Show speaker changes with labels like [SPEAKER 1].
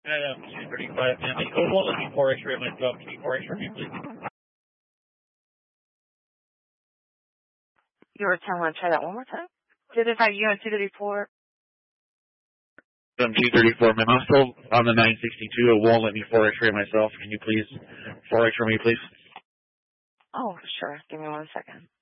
[SPEAKER 1] at 235, ma'am. It won't let me 4X-ray myself. Can you 4X-ray me, please?
[SPEAKER 2] You were telling me to try that one more time? 235, you on 234?
[SPEAKER 1] I'm 234, ma'am. I'm still on the 962. It won't let me 4X-ray myself. Can you please 4X-ray me, please?
[SPEAKER 2] Oh, sure. Give me 1 second.